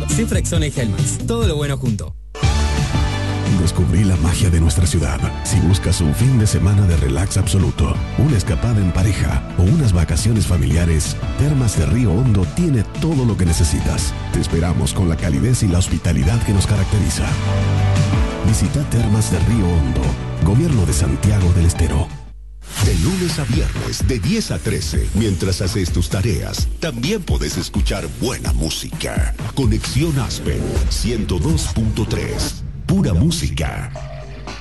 Cifrexona y Helmets. Todo lo bueno junto. Descubrí la magia de nuestra ciudad. Si buscas un fin de semana de relax absoluto, una escapada en pareja o unas vacaciones familiares, Termas de Río Hondo tiene todo lo que necesitas. Te esperamos con la calidez y la hospitalidad que nos caracteriza. Visita Termas de Río Hondo, Gobierno de Santiago del Estero. De lunes a viernes, de 10 a 13, mientras haces tus tareas, también puedes escuchar buena música. Conexión Aspen 102.3. Pura música.